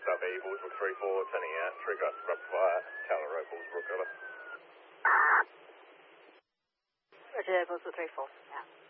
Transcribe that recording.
South A, Portsmouth 34, turning out, trigger, rapid fire, Tower Road, Portsmouth, over. Roger, Portsmouth 34, yeah.